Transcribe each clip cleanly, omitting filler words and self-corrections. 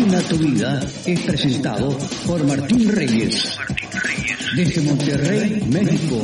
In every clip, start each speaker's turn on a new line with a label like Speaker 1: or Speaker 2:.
Speaker 1: Afina tu Vida es presentado por Martín Reyes. Desde Monterrey, México.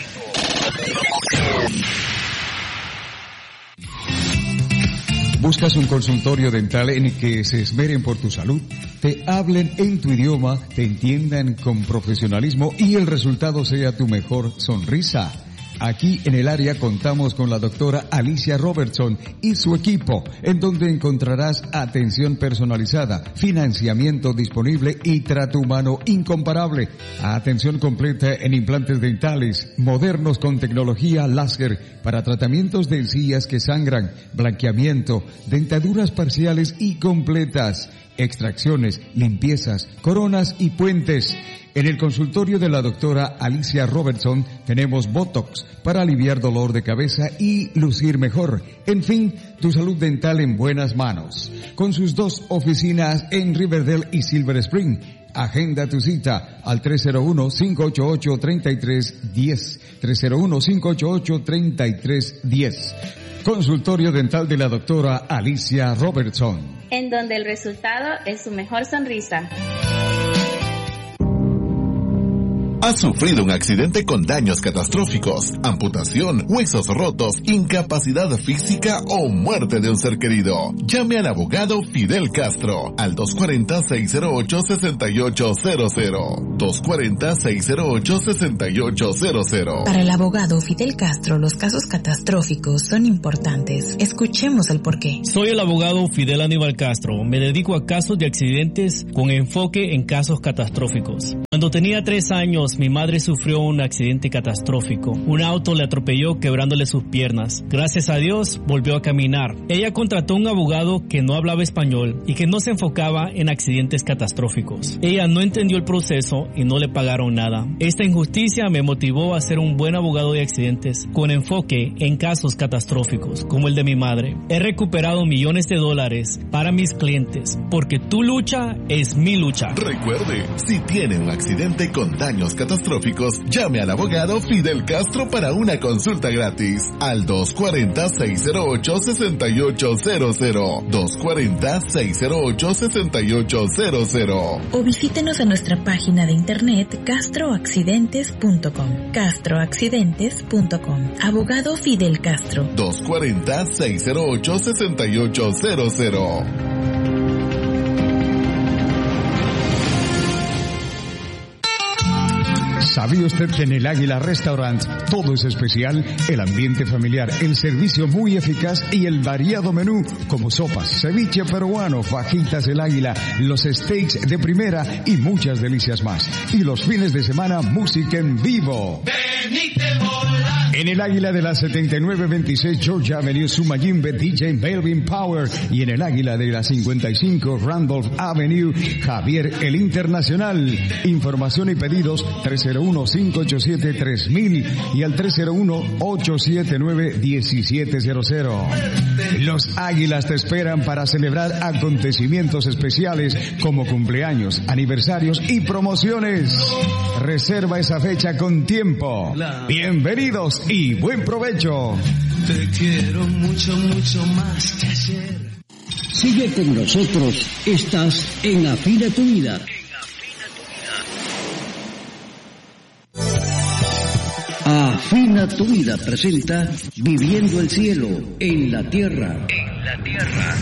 Speaker 2: ¿Buscas un consultorio dental en el que se esmeren por tu salud? Te hablen en tu idioma, te entiendan con profesionalismo y el resultado sea tu mejor sonrisa. Aquí en el área contamos con la doctora Alicia Robertson y su equipo, en donde encontrarás atención personalizada, financiamiento disponible y trato humano incomparable. Atención completa en implantes dentales, modernos con tecnología láser para tratamientos de encías que sangran, blanqueamiento, dentaduras parciales y completas, extracciones, limpiezas, coronas y puentes. En el consultorio de la doctora Alicia Robertson tenemos Botox para aliviar dolor de cabeza y lucir mejor. En fin, tu salud dental en buenas manos. Con sus 2 oficinas en Riverdale y Silver Spring. Agenda tu cita al 301-588-3310. 301-588-3310. Consultorio dental de la doctora Alicia Robertson.
Speaker 3: En donde el resultado es su mejor sonrisa.
Speaker 4: ¿Has sufrido un accidente con daños catastróficos, amputación, huesos rotos, incapacidad física o muerte de un ser querido? Llame al abogado Fidel Castro al 240-608-6800. 240-608-6800.
Speaker 5: Para el abogado Fidel Castro, los casos catastróficos son importantes. Escuchemos el porqué.
Speaker 6: Soy el abogado Fidel Aníbal Castro. Me dedico a casos de accidentes con enfoque en casos catastróficos. Cuando tenía 3 años, mi madre sufrió un accidente catastrófico. Un auto le atropelló quebrándole sus piernas. Gracias a Dios, volvió a caminar. Ella contrató un abogado que no hablaba español y que no se enfocaba en accidentes catastróficos. Ella no entendió el proceso y no le pagaron nada. Esta injusticia me motivó a ser un buen abogado de accidentes con enfoque en casos catastróficos, como el de mi madre. He recuperado millones de dólares para mis clientes, porque tu lucha es mi lucha.
Speaker 4: Recuerde, si tiene un accidente con daños catastróficos, llame al abogado Fidel Castro para una consulta gratis al 240-608-6800. 240-608-6800.
Speaker 5: O visítenos a nuestra página de internet castroaccidentes.com. castroaccidentes.com. Abogado Fidel Castro.
Speaker 4: 240-608-6800.
Speaker 2: ¿Sabía usted que en el Águila Restaurant todo es especial? El ambiente familiar, el servicio muy eficaz y el variado menú como sopas, ceviche peruano, fajitas del Águila, los steaks de primera y muchas delicias más. Y los fines de semana, música en vivo. En el Águila de la 7926 Georgia Avenue, Sumayimbe, DJ Melvin Power. Y en el Águila de la 55 Randolph Avenue, Javier el Internacional. Información y pedidos 301-587-3000 y al 301-879-1700. Los Águilas te esperan para celebrar acontecimientos especiales como cumpleaños, aniversarios y promociones. Reserva esa fecha con tiempo. Bienvenidos y buen provecho.
Speaker 7: Te quiero mucho, mucho más que ayer.
Speaker 1: Sigue con nosotros. Estás en Afina tu Vida. Afina tu Vida presenta Viviendo el cielo en la tierra. En la tierra.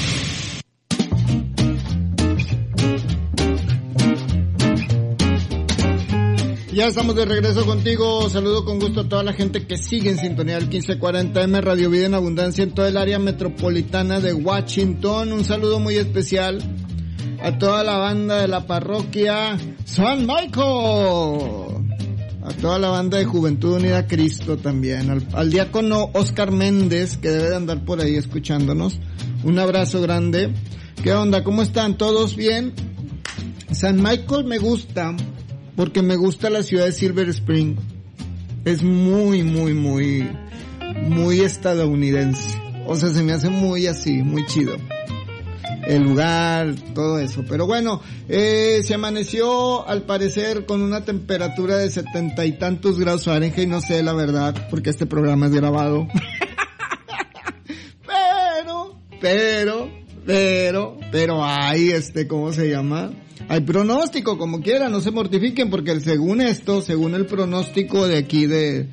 Speaker 8: Ya estamos de regreso contigo. Saludo con gusto a toda la gente que sigue en sintonía del 1540M Radio Vida en Abundancia en toda el área metropolitana de Washington. Un saludo muy especial a toda la banda de la parroquia San Michael, a toda la banda de Juventud Unida Cristo también, al diácono Oscar Méndez, que debe de andar por ahí escuchándonos. Un abrazo grande. ¿Qué onda? ¿Cómo están? ¿Todos bien? San Michael me gusta porque me gusta la ciudad de Silver Spring. Es muy, muy, muy, muy estadounidense. O sea, se me hace muy así, muy chido el lugar, todo eso. Pero bueno, se amaneció al parecer con una temperatura de 70 y tantos grados Fahrenheit, no sé la verdad, porque este programa es grabado. pero pero hay ¿cómo se llama? Hay pronóstico, como quiera, no se mortifiquen, porque según el pronóstico de aquí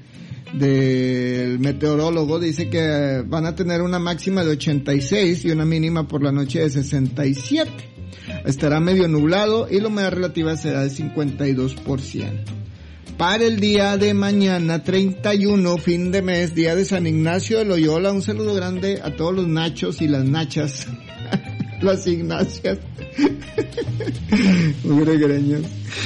Speaker 8: del meteorólogo, dice que van a tener una máxima de 86 y una mínima por la noche de 67. Estará medio nublado y la humedad relativa será de 52%. Para el día de mañana, 31, fin de mes, día de San Ignacio de Loyola, un saludo grande a todos los nachos y las nachas, las ignacias, greños.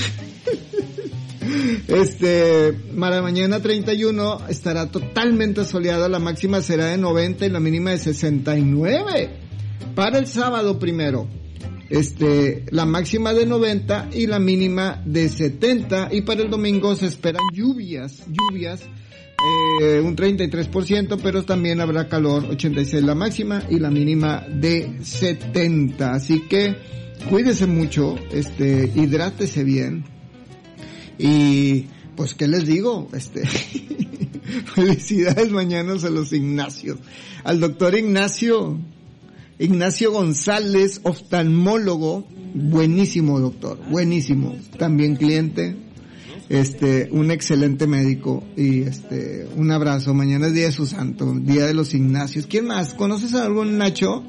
Speaker 8: Para mañana 31 estará totalmente soleado, la máxima será de 90 y la mínima de 69. Para el sábado primero, la máxima de 90 y la mínima de 70, y para el domingo se esperan lluvias, un 33%, pero también habrá calor, 86 la máxima y la mínima de 70, así que cuídese mucho, hidrátese bien, y pues qué les digo, felicidades mañanas a los Ignacios, al doctor Ignacio González, oftalmólogo, buenísimo doctor, buenísimo, también cliente, un excelente médico, y un abrazo. Mañana es día de su santo, día de los Ignacios. ¿Quién más? ¿Conoces a algún Nacho?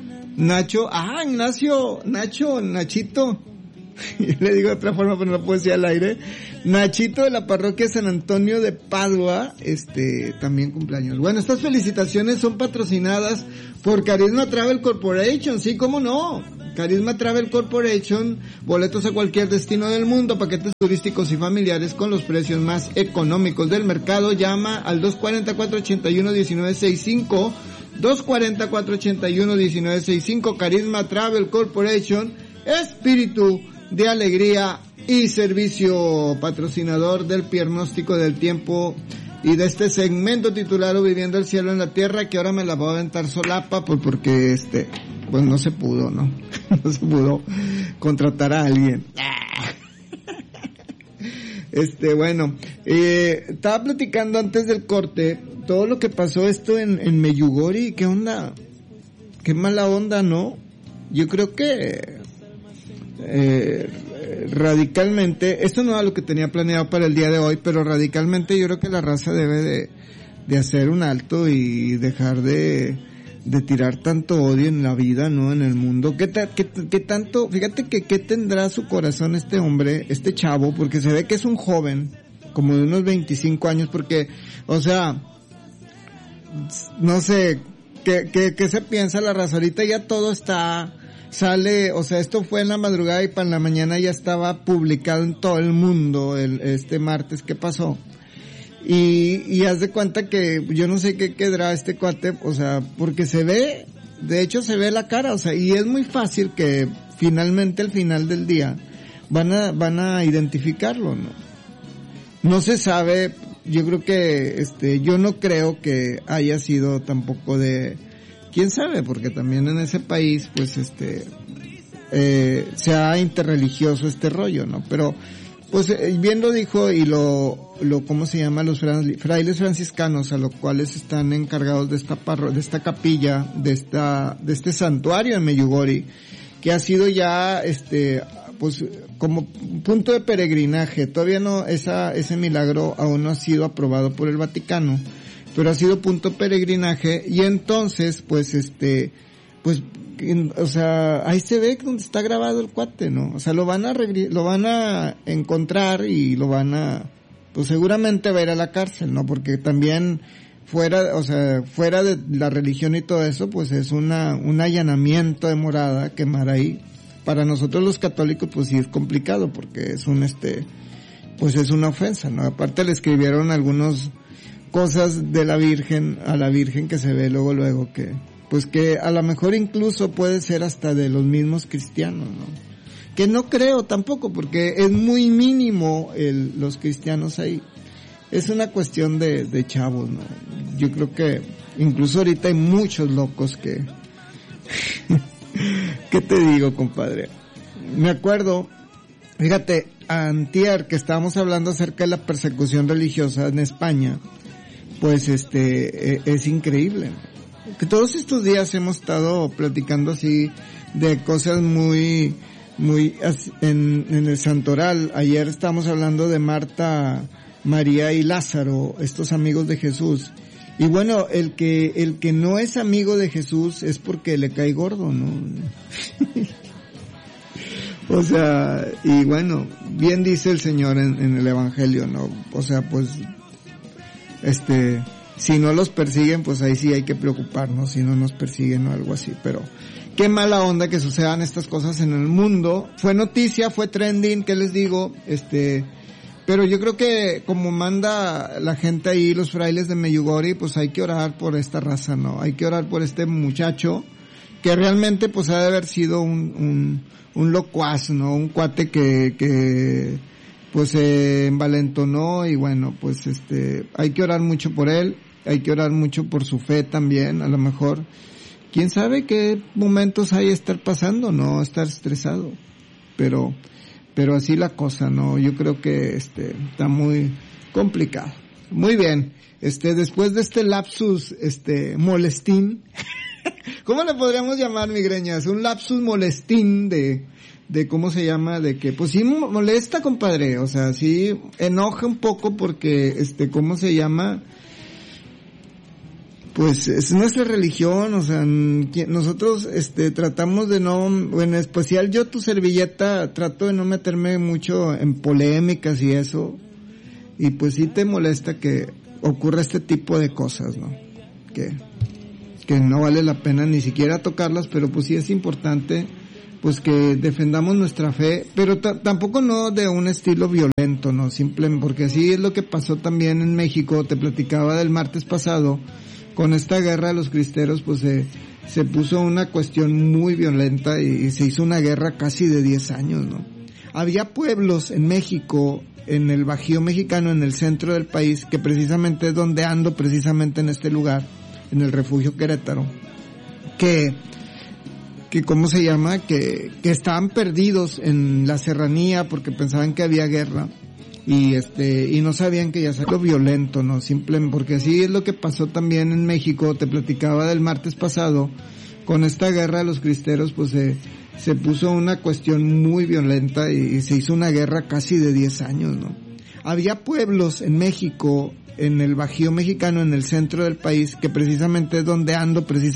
Speaker 8: Nachito. Yo le digo de otra forma, pero no puedo decir al aire. Nachito de la parroquia San Antonio de Padua, también cumpleaños. Bueno, estas felicitaciones son patrocinadas por Carisma Travel Corporation, sí, cómo no. Carisma Travel Corporation, boletos a cualquier destino del mundo, paquetes turísticos y familiares con los precios más económicos del mercado. Llama al 240-481-1965, 240-481-1965, Carisma Travel Corporation, espíritu de alegría y servicio, patrocinador del pronóstico del tiempo y de este segmento titulado Viviendo el cielo en la tierra, que ahora me la voy a aventar solapa porque pues no se pudo, ¿no? No se pudo contratar a alguien. Bueno, estaba platicando antes del corte todo lo que pasó en Meyugori. ¿Qué onda? Qué mala onda, ¿no? Yo creo que radicalmente, esto no era lo que tenía planeado para el día de hoy, pero radicalmente yo creo que la raza debe de hacer un alto y dejar de tirar tanto odio en la vida, ¿no? En el mundo. ¿Qué tanto? Fíjate qué tendrá su corazón este hombre, este chavo, porque se ve que es un joven, como de unos 25 años, porque, o sea, no sé, ¿qué se piensa la raza? Ahorita ya todo sale, o sea, esto fue en la madrugada y para en la mañana ya estaba publicado en todo el mundo este martes que pasó. Y haz de cuenta que yo no sé qué quedará este cuate, o sea, porque de hecho se ve la cara, o sea, y es muy fácil que finalmente al final del día van a identificarlo, ¿no? No se sabe, yo creo que yo no creo que haya sido tampoco quién sabe, porque también en ese país pues sea interreligioso este rollo, ¿no? Pero pues bien lo dijo, y ¿cómo se llama? Los frailes franciscanos, a los cuales están encargados de esta capilla, de este santuario en Meyugori, que ha sido ya pues como punto de peregrinaje. Todavía no, ese milagro aún no ha sido aprobado por el Vaticano, pero ha sido punto de peregrinaje, y entonces pues pues o sea, ahí se ve donde está grabado el cuate, ¿no? O sea, lo van a encontrar y lo van a, pues seguramente va a ir a la cárcel, ¿no? Porque también fuera de la religión y todo eso, pues es un allanamiento de morada, quemar ahí. Para nosotros los católicos pues sí es complicado, porque es pues es una ofensa, ¿no? Aparte le escribieron algunas cosas de la Virgen, a la Virgen, que se ve luego que pues que a lo mejor incluso puede ser hasta de los mismos cristianos, ¿no? Que no creo tampoco, porque es muy mínimo los cristianos ahí. Es una cuestión de chavos, ¿no? Yo creo que incluso ahorita hay muchos locos que ¿qué te digo, compadre? Me acuerdo, fíjate, antier que estábamos hablando acerca de la persecución religiosa en España, pues es increíble, ¿no? que todos estos días hemos estado platicando así de cosas muy en el santoral. Ayer estábamos hablando de Marta, María y Lázaro, estos amigos de Jesús. Y bueno, el que no es amigo de Jesús es porque le cae gordo, ¿no? O sea, y bueno, bien dice el Señor en el Evangelio, ¿no? O sea, pues, si no los persiguen, pues ahí sí hay que preocuparnos, si no nos persiguen o algo así, pero qué mala onda que sucedan estas cosas en el mundo. Fue noticia, fue trending, ¿qué les digo? Pero yo creo que como manda la gente ahí, los frailes de Meyugori, pues hay que orar por esta raza, ¿no? Hay que orar por este muchacho, que realmente pues ha de haber sido un locuaz, ¿no? Un cuate que pues se envalentonó y bueno, pues hay que orar mucho por él, hay que orar mucho por su fe también, a lo mejor, quién sabe qué momentos hay estar pasando, ¿no? Estar estresado, pero así la cosa, ¿no? Yo creo que está muy complicado. Muy bien, después de este lapsus, molestín, ¿cómo le podríamos llamar, migreñas? Un lapsus molestín de ¿cómo se llama? De que, pues sí molesta, compadre, o sea, sí enoja un poco porque, ¿cómo se llama? Pues es nuestra religión, o sea, nosotros tratamos de no, en especial yo, tu servilleta, trato de no meterme mucho en polémicas y eso, y pues sí te molesta que ocurra este tipo de cosas, ¿no? Que no vale la pena ni siquiera tocarlas, pero pues sí es importante pues que defendamos nuestra fe, pero tampoco no de un estilo violento, ¿no? Simplemente porque así es lo que pasó también en México, te platicaba del martes pasado. Con esta guerra de los cristeros, pues se puso una cuestión muy violenta y se hizo una guerra casi de 10 años, ¿no? Había pueblos en México, en el Bajío mexicano, en el centro del país, que precisamente es donde ando, precisamente en este lugar, en el refugio Querétaro, que ¿cómo se llama? Que estaban perdidos en la serranía porque pensaban que había guerra. Y no sabían que ya se lo violento, ¿no? Simplemente porque así es lo que pasó también en México, te platicaba del martes pasado, con esta guerra de los cristeros, pues se puso una cuestión muy violenta y se hizo una guerra casi de 10 años, ¿no? Había pueblos en México, en el Bajío mexicano, en el centro del país, que precisamente es donde ando, precisamente